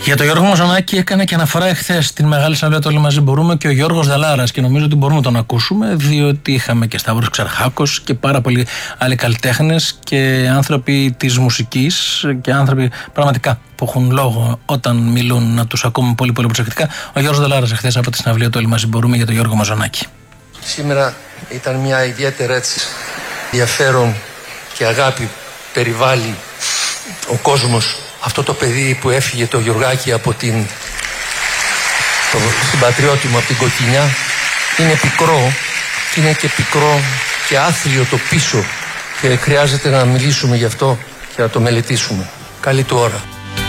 Για τον Γιώργο Μαζονάκη έκανε και αναφορά εχθές στην Μεγάλη Συναυλία του Όλοι Μαζί Μπορούμε και ο Γιώργος Δαλάρας, και νομίζω ότι μπορούμε να τον ακούσουμε, διότι είχαμε και Σταύρος Ξαρχάκος και πάρα πολλοί άλλοι καλλιτέχνες και άνθρωποι της μουσικής και άνθρωποι πραγματικά που έχουν λόγο όταν μιλούν, να τους ακούμε πολύ πολύ προσεκτικά. Ο Γιώργος Δαλάρας εχθές από τη Συναυλία του Όλοι Μαζί Μπορούμε για τον Γιώργο Μαζονάκη. Σήμερα ήταν μια ιδιαίτερα έτσι ενδιαφέρον και αγάπη περιβάλλει ο κόσμος αυτό το παιδί που έφυγε, το Γιωργάκη, από την συμπατριώτη μου από την Κοκκινιά. Είναι πικρό, είναι και πικρό και άθλιο το πίσω και χρειάζεται να μιλήσουμε γι' αυτό και να το μελετήσουμε. Καλή του ώρα.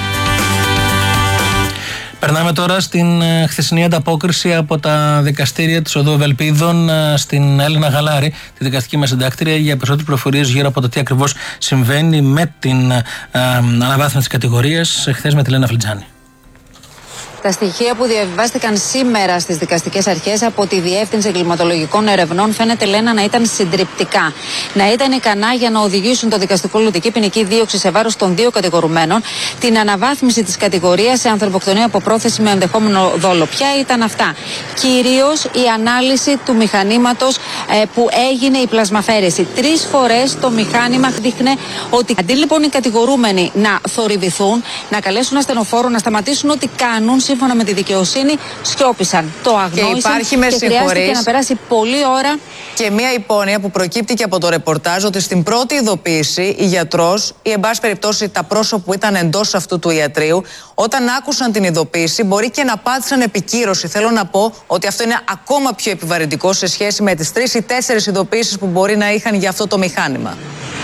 Περνάμε τώρα στην χθεσινή ανταπόκριση από τα δικαστήρια της Οδού Ευελπίδων στην Έλληνα Γαλάρη, τη δικαστική μας συντάκτρια, για περισσότερες πληροφορίες γύρω από το τι ακριβώς συμβαίνει με την αναβάθμιση της κατηγορίας, χθες με τη Λένα Φλιτζάνη. Τα στοιχεία που διαβιβάστηκαν σήμερα στις δικαστικές αρχές από τη Διεύθυνση Εγκληματολογικών Ερευνών φαίνεται, Λένα, να ήταν συντριπτικά. Να ήταν ικανά για να οδηγήσουν το δικαστικό λογική ποινική δίωξη σε βάρος των δύο κατηγορουμένων, την αναβάθμιση της κατηγορίας σε ανθρωποκτονία από πρόθεση με ενδεχόμενο δόλο. Ποια ήταν αυτά? Κυρίως η ανάλυση του μηχανήματος που έγινε η πλασμαφέρεση. 3 φορές το μηχάνημα δείχνε ότι αντί λοιπόν οι κατηγορούμενοι να θορυβηθούν, να καλέσουν ασθενοφόρο, να σταματήσουν ό,τι κάνουν σύμφωνα με τη δικαιοσύνη, σιώπησαν. Το αγνόησαν και χρειάστηκε να περάσει πολλή ώρα. Και μία υπόνοια που προκύπτει και από το ρεπορτάζ, ότι στην πρώτη ειδοποίηση η γιατρός ή εν πάση περιπτώσει τα πρόσωπα που ήταν εντός αυτού του ιατρείου, όταν άκουσαν την ειδοποίηση μπορεί και να πάτησαν επικύρωση. Θέλω να πω ότι αυτό είναι ακόμα πιο επιβαρυντικό σε σχέση με τις 3 ή 4 ειδοποίησεις που μπορεί να είχαν για αυτό το μηχάνημα.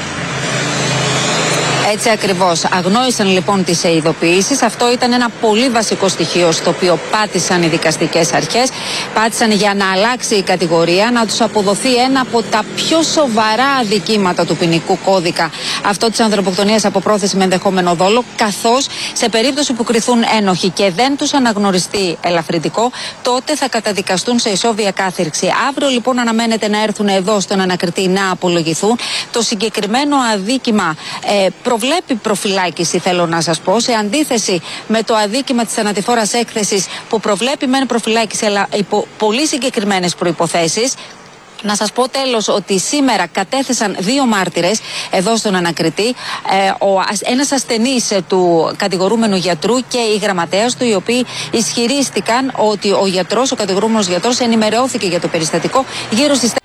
Έτσι ακριβώς. Αγνόησαν λοιπόν τις ειδοποιήσεις. Αυτό ήταν ένα πολύ βασικό στοιχείο στο οποίο πάτησαν οι δικαστικές αρχές. Πάτησαν για να αλλάξει η κατηγορία, να τους αποδοθεί ένα από τα πιο σοβαρά αδικήματα του ποινικού κώδικα, αυτό της ανθρωποκτονίας από πρόθεση με ενδεχόμενο δόλο, καθώς σε περίπτωση που κριθούν ένοχοι και δεν τους αναγνωριστεί ελαφρυντικό, τότε θα καταδικαστούν σε ισόβια κάθυρξη. Αύριο λοιπόν αναμένεται να έρθουν εδώ στον ανακριτή να απολογηθούν. Το συγκεκριμένο αδίκημα προβλέπει προφυλάκηση, θέλω να σας πω, σε αντίθεση με το αδίκημα της θανατηφόρας έκθεσης που προβλέπει μεν προφυλάκηση αλλά υπό πολύ συγκεκριμένες προϋποθέσεις. Να σας πω τέλος ότι σήμερα κατέθεσαν 2 μάρτυρες εδώ στον ανακριτή, ένας ασθενής του κατηγορούμενου γιατρού και η γραμματέας του, οι οποίοι ισχυρίστηκαν ότι ο κατηγορούμενος γιατρός ενημερώθηκε για το περιστατικό γύρω στις